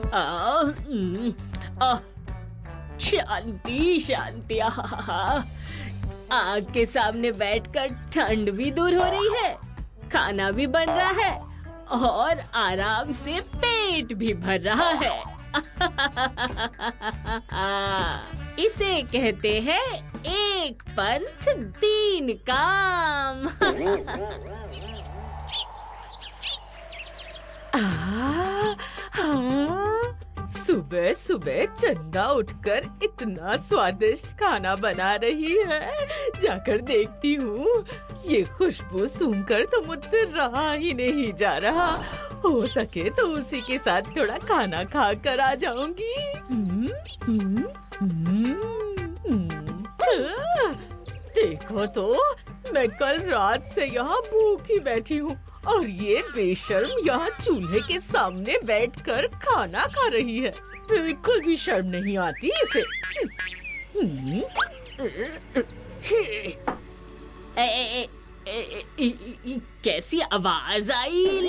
आ, उम, आ, शांति शांति। आग के सामने बैठकर ठंड भी दूर हो रही है, खाना भी बन रहा है और आराम से पेट भी भर रहा है। इसे कहते हैं एक पंथ तीन काम। सुबह सुबह चंदा उठकर इतना स्वादिष्ट खाना बना रही है, जाकर देखती हूँ। ये खुशबू सूंघकर तो मुझसे रहा ही नहीं जा रहा। हो सके तो उसी के साथ थोड़ा खाना खा कर आ जाऊंगी। देखो तो, मैं कल रात से यहाँ भूखी बैठी हूँ और ये बेशर्म यहाँ चूल्हे के सामने बैठकर खाना खा रही है। बिल्कुल भी शर्म नहीं आती इसे। कैसी आवाज आई?